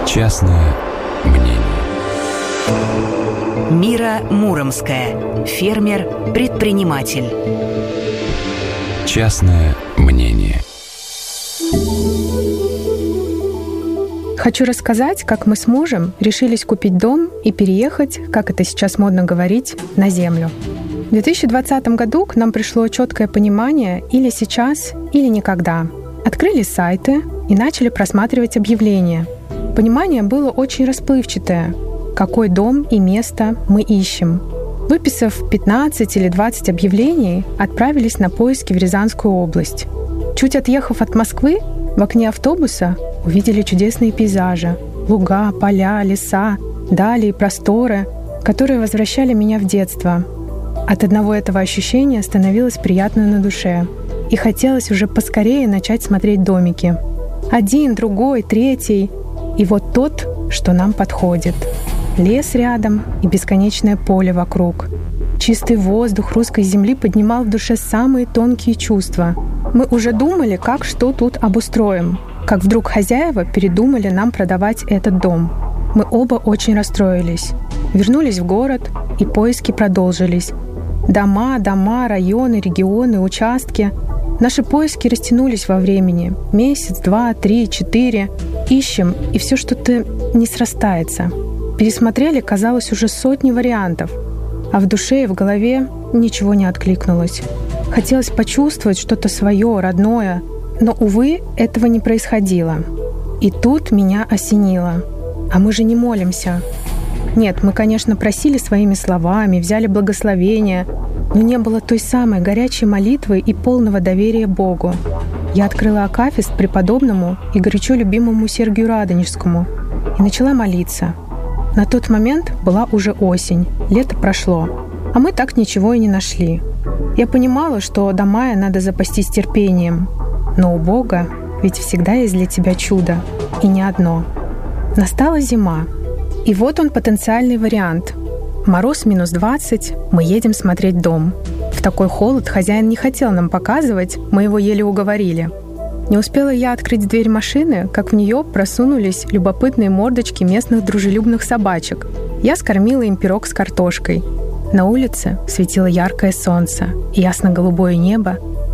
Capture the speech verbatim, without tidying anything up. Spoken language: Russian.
Частное мнение. Мира Муромская. Фермер-предприниматель. Частное мнение. Хочу рассказать, как мы с мужем решились купить дом и переехать, как это сейчас модно говорить, на землю. В две тысячи двадцатом году к нам пришло четкое понимание или сейчас, или никогда. Открыли сайты и начали просматривать объявления. Понимание было очень расплывчатое, какой дом и место мы ищем. Выписав пятнадцать или двадцать объявлений, отправились на поиски в Рязанскую область. Чуть отъехав от Москвы, в окне автобуса увидели чудесные пейзажи, луга, поля, леса, дали и просторы, которые возвращали меня в детство. От одного этого ощущения становилось приятно на душе, и хотелось уже поскорее начать смотреть домики. Один, другой, третий, и вот тот, что нам подходит. Лес рядом и бесконечное поле вокруг. Чистый воздух русской земли поднимал в душе самые тонкие чувства. Мы уже думали, как что тут обустроим, как вдруг хозяева передумали нам продавать этот дом. Мы оба очень расстроились. Вернулись в город, и поиски продолжились. Дома, дома, районы, регионы, участки. Наши поиски растянулись во времени. Месяц, два, три, четыре. Ищем, и все что-то не срастается. Пересмотрели, казалось, уже сотни вариантов. А в душе и в голове ничего не откликнулось. Хотелось почувствовать что-то свое, родное. Но, увы, этого не происходило. И тут меня осенило. А мы же не молимся. Нет, мы, конечно, просили своими словами, взяли благословение, но не было той самой горячей молитвы и полного доверия Богу. Я открыла акафист преподобному и горячо любимому Сергию Радонежскому и начала молиться. На тот момент была уже осень, лето прошло, а мы так ничего и не нашли. Я понимала, что до мая надо запастись терпением, но у Бога ведь всегда есть для тебя чудо, и не одно. Настала зима, и вот он потенциальный вариант. Мороз минус двадцать, мы едем смотреть дом. В такой холод хозяин не хотел нам показывать, мы его еле уговорили. Не успела я открыть дверь машины, как в нее просунулись любопытные мордочки местных дружелюбных собачек. Я скормила им пирог с картошкой. На улице светило яркое солнце, ясно-голубое небо